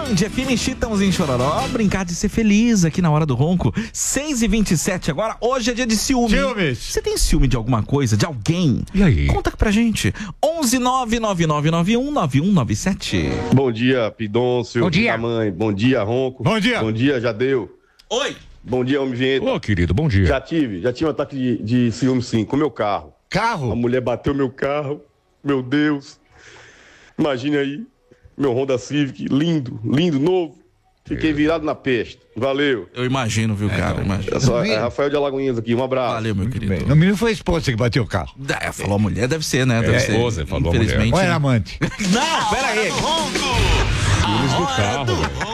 Band FM, Chitãozinho Chororó, brincar de ser feliz aqui na hora do ronco. 6h27 agora, hoje é dia de ciúme. Ciúmes. Você tem ciúme de alguma coisa, de alguém? E aí? Conta pra gente. 11999919197. Bom dia, Pidoncio. Bom dia. Mãe. Bom dia, Ronco. Bom dia. Bom dia, Jadeu. Oi. Bom dia, Homem Vinheta. Ô, querido, bom dia. Já tive um ataque de ciúme, sim, com meu carro. A Carro? mulher bateu meu carro. Meu Deus. Imagine aí. Meu Honda Civic, lindo, novo. Fiquei virado na peste. Valeu. Eu imagino, viu, cara? Imagino. É Rafael de Alagoinhas aqui, um abraço. Valeu, meu querido. Bem, no mínimo foi a esposa que bateu o carro. Falou a mulher, deve ser, né? Deve ser. esposa, falou a mulher. Infelizmente. Ou era amante? Não, pera aí. Ciúmes do carro.